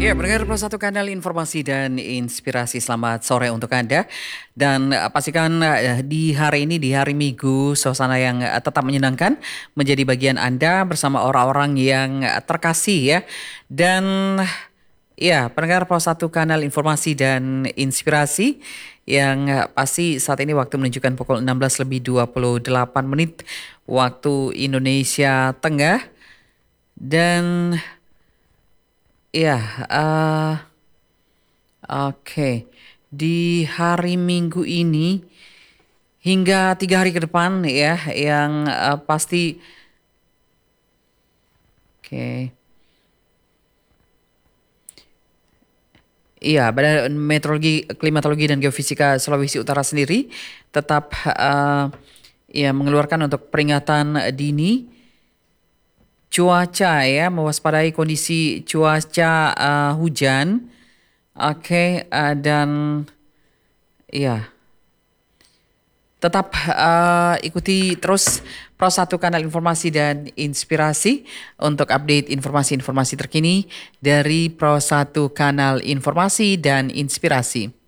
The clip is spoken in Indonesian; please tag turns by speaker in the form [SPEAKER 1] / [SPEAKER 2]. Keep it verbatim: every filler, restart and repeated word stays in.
[SPEAKER 1] Ya, pendengar Pro satu Kanal Informasi dan Inspirasi, selamat sore untuk Anda. Dan eh, pastikan eh, di hari ini, di hari Minggu, suasana yang eh, tetap menyenangkan menjadi bagian Anda bersama orang-orang yang eh, terkasih ya. Dan ya, pendengar Pro satu Kanal Informasi dan Inspirasi yang eh, pasti saat ini waktu menunjukkan pukul enam belas lebih dua puluh delapan menit waktu Indonesia Tengah. Dan ya, eh, oke. Di hari Minggu ini hingga tiga hari ke depan ya, yang eh, pasti, oke. Iya, Badan Meteorologi, Klimatologi dan Geofisika Sulawesi Utara sendiri tetap eh, ya mengeluarkan untuk peringatan dini cuaca ya, mewaspadai kondisi cuaca eh, hujan. Oke, eh, dan ya, tetap eh, ikuti terus Pro satu Kanal Informasi dan Inspirasi untuk update informasi-informasi terkini dari Pro satu Kanal Informasi dan Inspirasi.